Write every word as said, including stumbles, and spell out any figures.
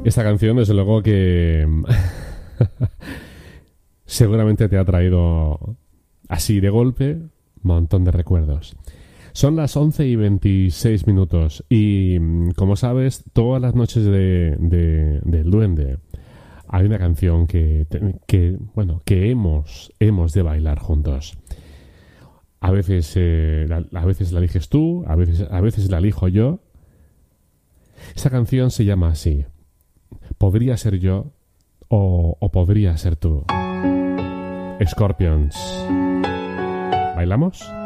Esta canción, desde luego que seguramente te ha traído así de golpe un montón de recuerdos. Son las once y veintiséis minutos y, como sabes, todas las noches de, de, del Duende hay una canción que, que, bueno, que hemos, hemos de bailar juntos. A veces, eh, la, a veces la eliges tú, a veces, a veces la elijo yo. Esa canción se llama así: Podría ser yo o, o podría ser tú. Scorpions. ¿Bailamos?